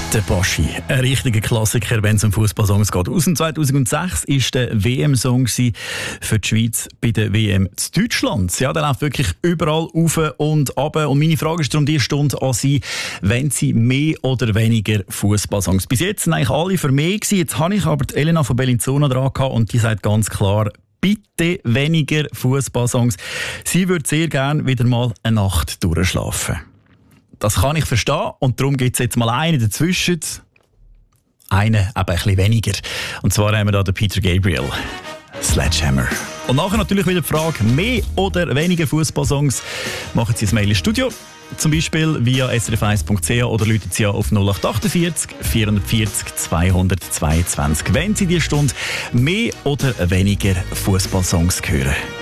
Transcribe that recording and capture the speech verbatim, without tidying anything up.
Der Boschi, ein richtiger Klassiker, wenn es um Fußballsongs geht. Aus dem zweitausendsechs war der W M-Song für die Schweiz bei der W M zu Deutschland. Ja, der läuft wirklich überall rauf und runter. Und meine Frage ist darum diese Stunde an Sie, wenn Sie mehr oder weniger Fußballsongs? Bis jetzt sind eigentlich alle für mehr gewesen. Jetzt habe ich aber die Elena von Bellinzona dran gehabt und die sagt ganz klar, bitte weniger Fußballsongs. Sie würde sehr gerne wieder mal eine Nacht durchschlafen. Das kann ich verstehen und darum gibt es jetzt mal einen dazwischen. Einen eben ein bisschen weniger. Und zwar haben wir da den Peter Gabriel. Sledgehammer. Und nachher natürlich wieder die Frage, mehr oder weniger Fußballsongs. Machen Sie ein Mail ins Studio. Zum Beispiel via s r f eins punkt c h oder rufen Sie auf null acht achtundvierzig vierhundertvierzig zweihundertzweiundzwanzig. Wenn Sie diese Stunde mehr oder weniger Fußballsongs hören.